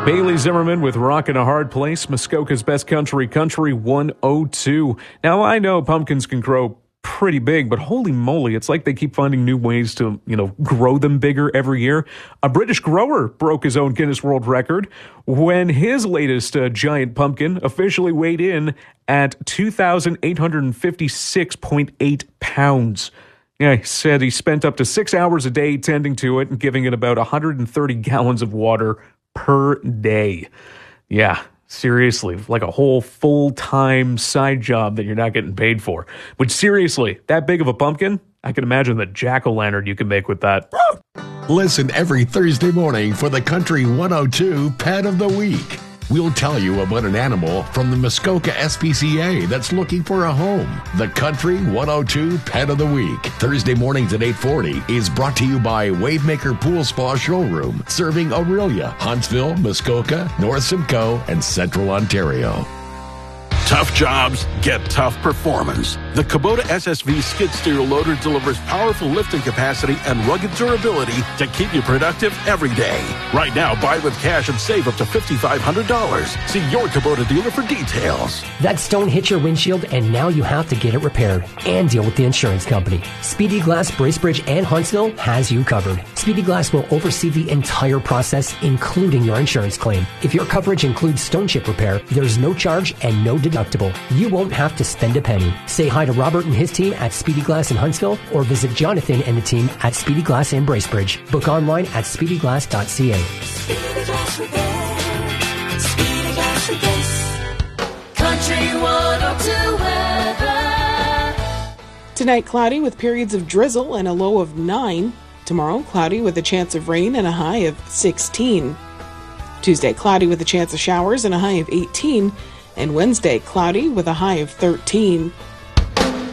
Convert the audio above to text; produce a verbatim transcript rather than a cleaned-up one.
Bailey Zimmerman with Rockin' a Hard Place, Muskoka's Best Country, Country one oh two. Now, I know pumpkins can grow pretty big, but holy moly, it's like they keep finding new ways to, you know, grow them bigger every year. A British grower broke his own Guinness World Record when his latest uh, giant pumpkin officially weighed in at two thousand eight hundred fifty-six point eight pounds. Yeah, he said he spent up to six hours a day tending to it and giving it about one hundred thirty gallons of water per day. Yeah, seriously, like a whole full-time side job that you're not getting paid for. But seriously, that big of a pumpkin, I can imagine the jack-o'-lantern you can make with that. Listen every Thursday morning for the Country one oh two Pet of the Week. We'll tell you about an animal from the Muskoka S P C A that's looking for a home. The Country one oh two Pet of the Week, Thursday mornings at eight forty, is brought to you by Wavemaker Pool Spa Showroom, serving Aurelia, Huntsville, Muskoka, North Simcoe, and Central Ontario. Tough jobs get tough performance. The Kubota S S V skid steer loader delivers powerful lifting capacity and rugged durability to keep you productive every day. Right now, buy with cash and save up to five thousand five hundred dollars. See your Kubota dealer for details. That stone hit your windshield and now you have to get it repaired and deal with the insurance company. Speedy Glass, Bracebridge, and Huntsville has you covered. Speedy Glass will oversee the entire process, including your insurance claim. If your coverage includes stone chip repair, there's no charge and no deductible. You won't have to spend a penny. Say hi to Robert and his team at Speedy Glass in Huntsville or visit Jonathan and the team at Speedy Glass in Bracebridge. Book online at speedy glass dot c a. Speedy Glass Repair. Speedy Glass Repair. Country one oh two weather. Tonight, cloudy with periods of drizzle and a low of nine. Tomorrow, cloudy with a chance of rain and a high of sixteen. Tuesday, cloudy with a chance of showers and a high of eighteen. And Wednesday, cloudy with a high of thirteen.